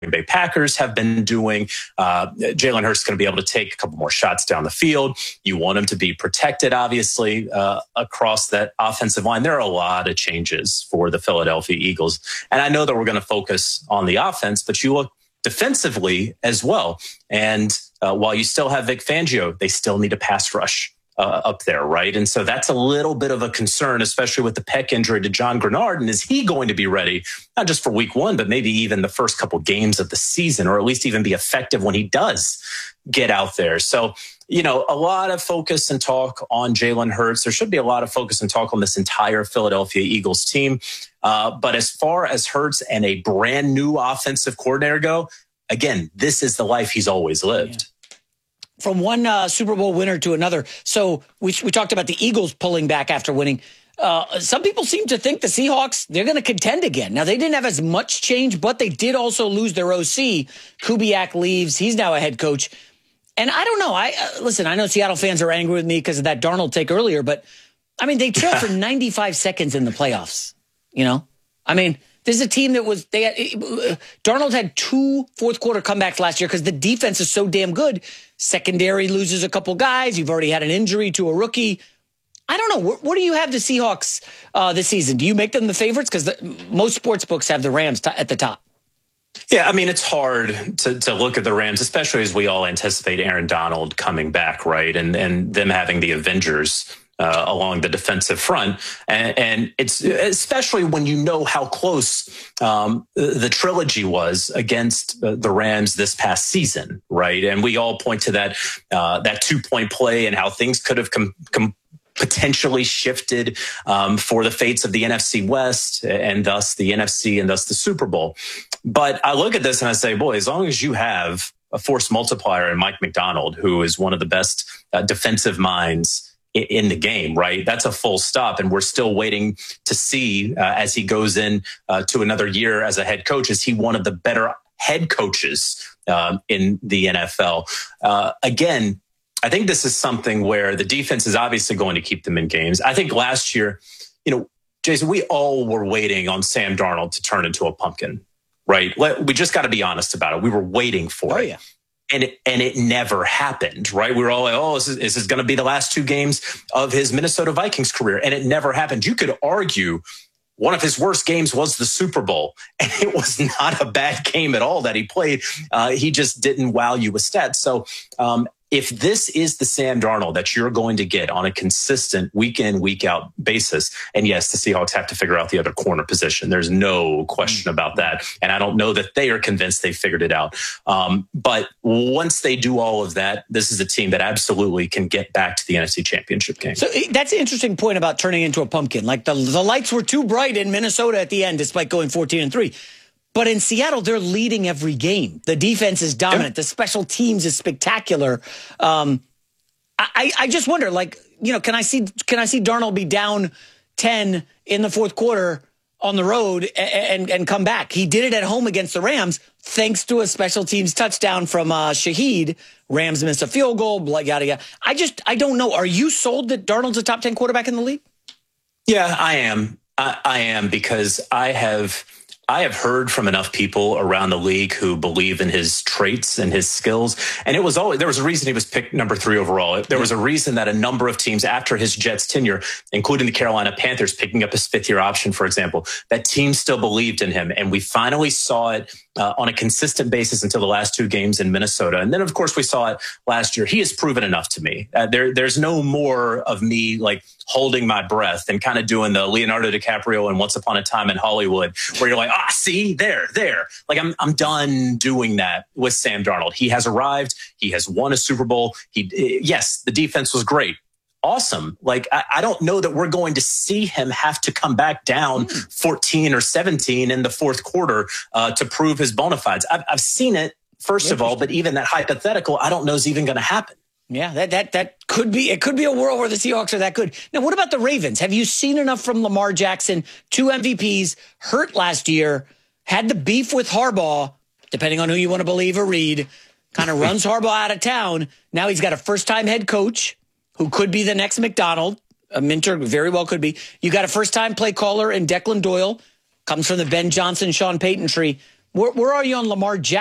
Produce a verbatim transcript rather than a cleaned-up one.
Bay Packers have been doing. Uh, Jalen Hurts is going to be able to take a couple more shots down the field. You want him to be protected, obviously, uh, across that offensive line. There are a lot of changes for the Philadelphia Eagles. And I know that we're going to focus on the offense, but you look defensively as well. And uh, while you still have Vic Fangio, they still need a pass rush uh, up there, right? And so that's a little bit of a concern, especially with the pec injury to John Grenard. And is he going to be ready, not just for week one, but maybe even the first couple games of the season, or at least even be effective when he does get out there? So, you know, a lot of focus and talk on Jalen Hurts. There should be a lot of focus and talk on this entire Philadelphia Eagles team. Uh, but as far as Hurts and a brand new offensive coordinator go, again, this is the life he's always lived. Yeah. From one uh, Super Bowl winner to another. So we we talked about the Eagles pulling back after winning. Uh, some people seem to think the Seahawks, they're going to contend again. Now, they didn't have as much change, but they did also lose their O C. Kubiak leaves. He's now a head coach. And I don't know. I uh, listen, I know Seattle fans are angry with me because of that Darnold take earlier, but I mean, they trailed for ninety-five seconds in the playoffs. You know, I mean, this is a team that was, they had, uh, Darnold had two fourth quarter comebacks last year because the defense is so damn good. Secondary loses a couple guys. You've already had an injury to a rookie. I don't know. What, what do you have the Seahawks uh, this season? Do you make them the favorites? Because most sports books have the Rams t- at the top. Yeah, I mean, it's hard to, to look at the Rams, especially as we all anticipate Aaron Donald coming back, right? And, and them having the Avengers Uh, along the defensive front. And, and it's especially when you know how close um, the trilogy was against uh, the Rams this past season, right? And we all point to that uh, that two-point play and how things could have com- com- potentially shifted um, for the fates of the N F C West and thus the N F C and thus the Super Bowl. But I look at this and I say, boy, as long as you have a force multiplier in Mike Macdonald, who is one of the best uh, defensive minds in the game, right? That's a full stop. And we're still waiting to see uh, as he goes in uh, to another year as a head coach, is he one of the better head coaches um, in the N F L? Uh, again, I think this is something where the defense is obviously going to keep them in games. I think last year, you know, Jason, we all were waiting on Sam Darnold to turn into a pumpkin, right? We just got to be honest about it. We were waiting for oh, it. Yeah. And it, and it never happened, right? We were all like, oh, this is, this is going to be the last two games of his Minnesota Vikings career. And it never happened. You could argue one of his worst games was the Super Bowl. And it was not a bad game at all that he played. Uh, he just didn't wow you with stats. So um, if this is the Sam Darnold that you're going to get on a consistent week in, week out basis, and yes, the Seahawks have to figure out the other corner position. There's no question about that. And I don't know that they are convinced they figured it out. Um, but once they do all of that, this is a team that absolutely can get back to the N F C Championship game. So that's an interesting point about turning into a pumpkin. Like the, the lights were too bright in Minnesota at the end, despite going fourteen and three. But in Seattle, they're leading every game. The defense is dominant. The special teams is spectacular. Um, I, I just wonder, like, you know, can I see can I see Darnold be down ten in the fourth quarter on the road and, and, and come back? He did it at home against the Rams, thanks to a special teams touchdown from uh, Shaheed. Rams missed a field goal, blah, yada, yada. I just, I don't know. Are you sold that Darnold's a top ten quarterback in the league? Yeah, I am. I, I am because I have... I have heard from enough people around the league who believe in his traits and his skills. And it was always, there was a reason he was picked number three overall. There was a reason that a number of teams after his Jets tenure, including the Carolina Panthers picking up his fifth year option, for example, that team still believed in him. And we finally saw it uh, on a consistent basis until the last two games in Minnesota. And then, of course, we saw it last year. He has proven enough to me. Uh, there, there's no more of me like holding my breath and kind of doing the Leonardo DiCaprio and Once Upon a Time in Hollywood, where you're like, ah, see, there, there. Like I'm, I'm done doing that with Sam Darnold. He has arrived. He has won a Super Bowl. He, yes, the defense was great. Awesome. Like, I, I don't know that we're going to see him have to come back down mm. fourteen or seventeen in the fourth quarter uh, to prove his bona fides. I've, I've seen it, first of all, but even that hypothetical, I don't know is even going to happen. Yeah, that that that could be, it could be a world where the Seahawks are that good. Now, what about the Ravens? Have you seen enough from Lamar Jackson? Two M V Ps, hurt last year, had the beef with Harbaugh, depending on who you want to believe or read, kind of runs Harbaugh out of town. Now he's got a first-time head coach who could be the next McDonald. A Minter very well could be. You got a first-time play caller in Declan Doyle, comes from the Ben Johnson, Sean Payton tree. Where, where are you on Lamar Jackson?